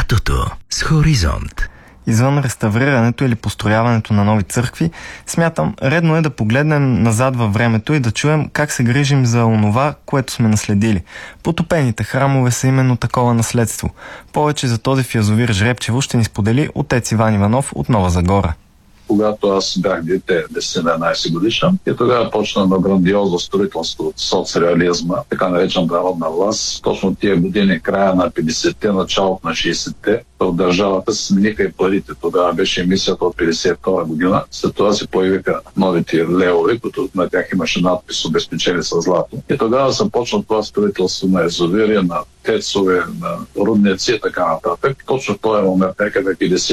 Лятото с Хоризонт. Извън реставрирането или построяването на нови църкви, смятам, редно е да погледнем назад във времето и да чуем как се грижим за онова, което сме наследили. Потопените храмове са именно такова наследство. Повече за този в язовир Жребчево ще ни сподели отец Иван Иванов от Нова Загора. Когато аз бях дете, 10-11 годишен, и тогава почна на грандиозно строителство от соцреализма, така наречен народна власт. Точно тия години, края на 50-те, началото на 60-те, в държавата се смениха и парите. Тогава беше емисията от 52 година. След това се появиха новите левове, които на тях имаше надпис "обезпечени с злато". И тогава започна това строителство на язовири, на тецове, на рудници и така нататък. Точно в този момент, някъде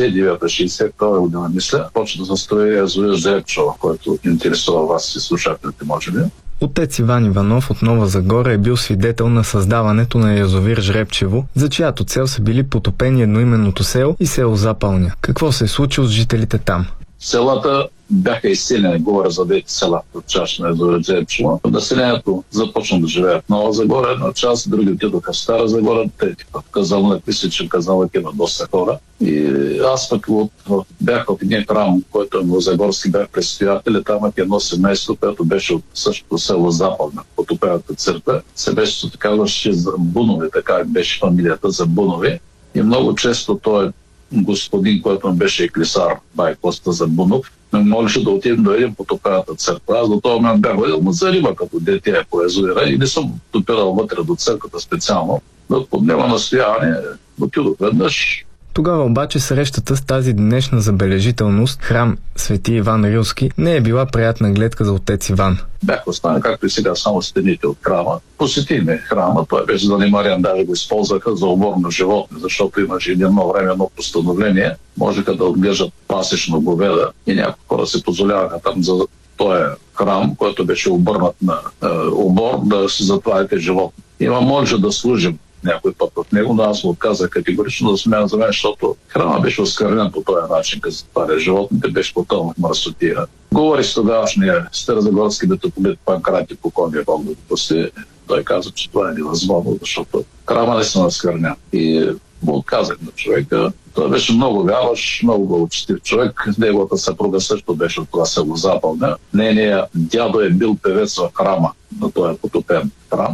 59-62 година, мисля, почна да се строи язовир Жребчево, който интересува вас и слушателите, може би. Отец Иван Иванов от Нова Загора е бил свидетел на създаването на язовир Жребчево, за чиято цел са били потопени едноименното село и село Запълня. Какво се е случило с жителите там? Селата бяха изселени, говоря за двете села от чаша на язовир Жребчево. Населението започна да живеят в Нова Загора една част, други отидоха в Стара Загора, трети в Казанлък. Мисля, че в Казанлък има доста хора. И аз пък бях в един храм, който е Новозагорски, бях предстоятел. Там е едно семейство, което беше от същото село Западна, потопената църква. Се беше така за Бунови, така беше фамилията за Бунови. И много често той господин, който беше еклисар, бай Коста Забунов, ме молеше да отидем да видим потопената църква. Аз до този момент бях ходил за риба като дете по язовира и не съм допирал вътре до църквата специално. Но под него настояване отидох веднъж. Тогава обаче срещата с тази днешна забележителност, храм Свети Иван Рилски, не е била приятна гледка за отец Иван. Бях останал, както и сега, само стените от храма. Посетихме храма, той беше занимарен, даже го използваха за обор на животни, защото имаше едно време едно постановление, можеха да отглеждат пасечно говеда и някои хора се позволяваха там за този храм, който беше обърнат на обор, да се затваряте животни. Може да служим някой път от него, но аз му отказах категорично да смея за мен, защото храма беше оскърнен по този начин, като затваря животните, беше потълнат мръсотия. Говори с тогавашния старозагорски митрополит Панкрати, покойния Бог да го прости. Той каза, че това е невъзможно, защото храма не се наскърня. И му отказах на човека. Той беше много вярващ, много благочестив човек. Неговата съпруга също беше от това село Запълня. Нейният дядо е бил певец в храма, на този потопен храм.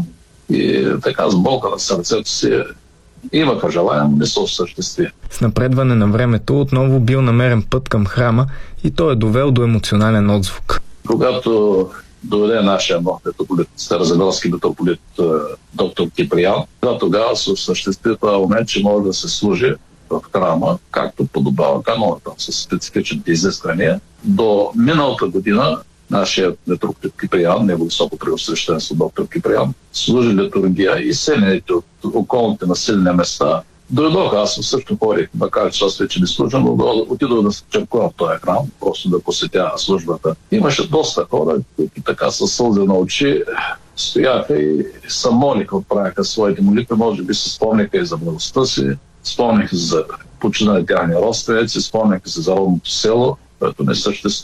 И така с болка на сърцето си имаха желание, но не се осъществи. С напредване на времето отново бил намерен път към храма и той е довел до емоционален отзвук. Когато доведе нашия нов митрополит, старозагорски митрополит доктор Киприян, тогава се осъществи това момент, че може да се служи в храма, както подобава каноната, с специфичните изисквания. До миналата година нашият митрополит Киприян, него високо преосвещенство доктор Киприян, служи литургия и селените от околните населени места дойдоха. Аз също ходих, макар че аз вече не служа, но отидох да се черкувам в този храм, просто да посетя службата. Имаше доста хора, които така със сълзи на очи стояха и се молиха, отправяха своите молитви, може би се спомняха и за младостта си, спомняха за починали тяхни родственици, спомняха се за родното село, което не съществува.